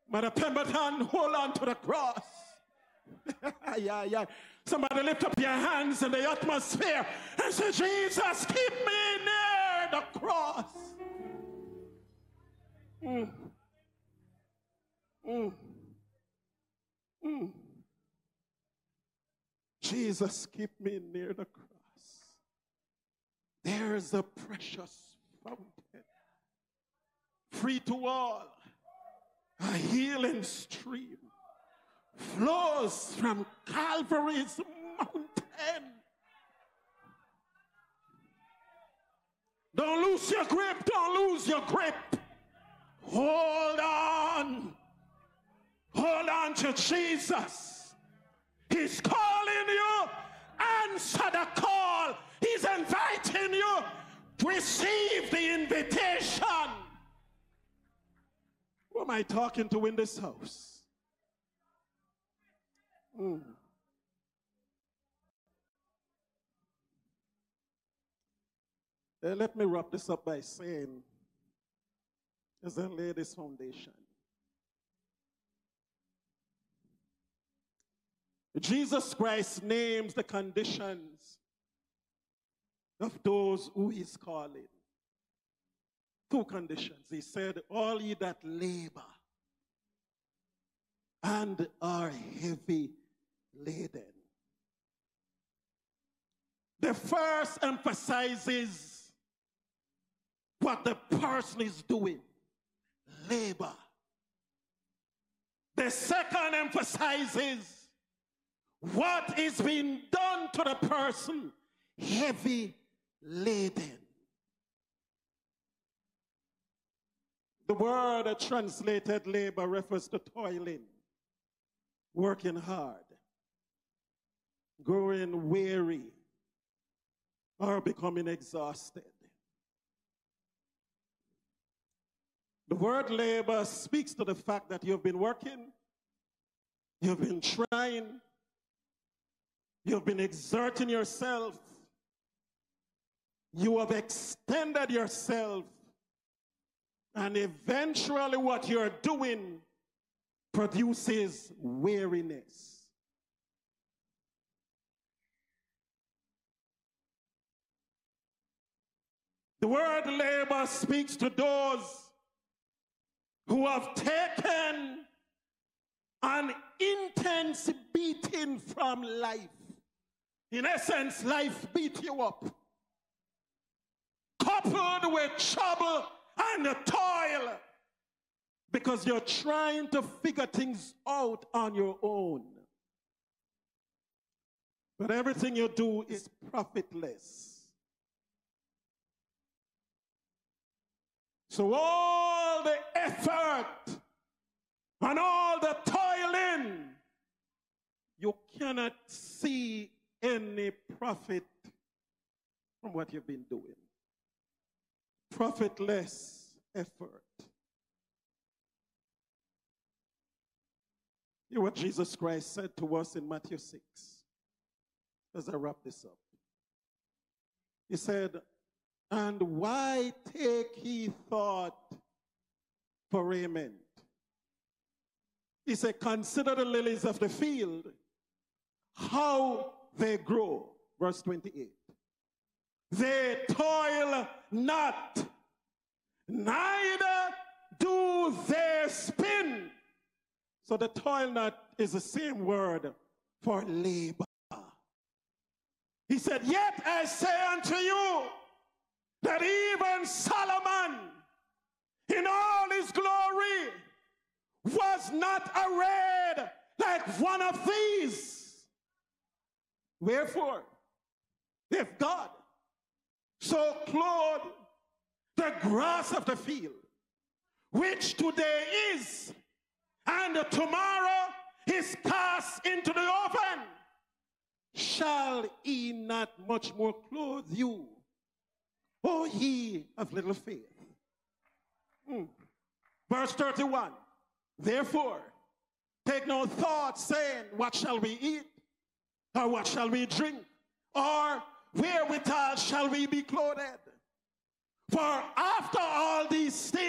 Mother Pemberton, hold on to the cross. Yeah. Somebody lift up your hands in the atmosphere and say, Jesus, keep me near the cross. Jesus, keep me near the cross. There's a precious fountain, free to all, a healing stream flows from Calvary's mountain. Don't lose your grip, don't lose your grip. Hold on to Jesus. He's calling you. Answer the call. He's inviting you. Receive the invitation. Who am I talking to in this house? Let me wrap this up by saying, as I lay this foundation, Jesus Christ names the conditions of those who he's calling. Two conditions. He said, all ye that labor and are heavy laden. The first emphasizes what the person is doing, labor. The second emphasizes what is being done to the person, heavy laden. The word translated labor refers to toiling, working hard, growing weary, or becoming exhausted. The word labor speaks to the fact that you've been working, you've been trying, you've been exerting yourself, you have extended yourself, and eventually what you're doing produces weariness. The word labor speaks to those who have taken an intense beating from life. In essence, life beat you up, coupled with trouble and toil, because you're trying to figure things out on your own. But everything you do is profitless. So all the effort and all the toiling, you cannot see any profit from what you've been doing. Profitless effort. Hear what Jesus Christ said to us in Matthew 6 as I wrap this up. He said, and why take ye thought for raiment? He said, consider the lilies of the field, how they grow. Verse 28. They toil not, neither do they spin. So the toil not is the same word for labor. He said, yet I say unto you, that even Solomon, in all his glory, was not arrayed like one of these. Wherefore, if God so clothed the grass of the field, which today is, and tomorrow is cast into the oven, shall he not much more clothe you, O ye of little faith? Verse 31. Therefore, take no thought, saying, what shall we eat? Or what shall we drink? Or wherewithal shall we be clothed? For after all these things